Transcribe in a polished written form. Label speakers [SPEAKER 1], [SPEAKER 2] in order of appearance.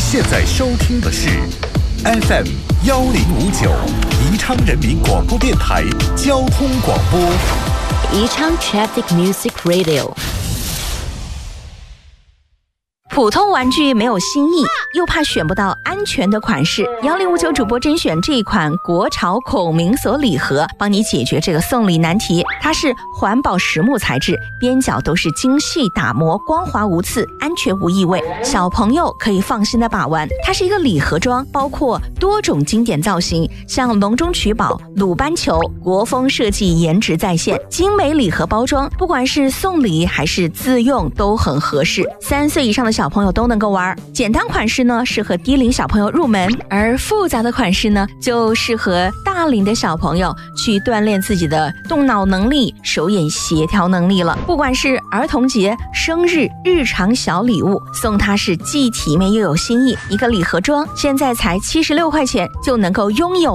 [SPEAKER 1] 现在收听的是 FM 1059宜昌人民广播电台交通广播。
[SPEAKER 2] 宜昌 Traffic Music Radio。普通玩具没有新意，又怕选不到安全的款式。1059主播甄选这一款国潮孔明锁礼盒，帮你解决这个送礼难题。它是环保实木材质，边角都是精细打磨，光滑无刺，安全无异味，小朋友可以放心的把玩。它是一个礼盒装，包括多种经典造型，像笼中取宝、鲁班球，国风设计，颜值在线，精美礼盒包装，不管是送礼还是自用都很合适。3岁以上的小朋友都能够玩。简单款式呢适合低龄小朋友入门，而复杂的款式呢就适合大龄的小朋友去锻炼自己的动脑能力、手眼协调能力了。不管是儿童节、生日、日常小礼物，送它是既体面又有新意。一个礼盒装现在才76块钱就能够拥有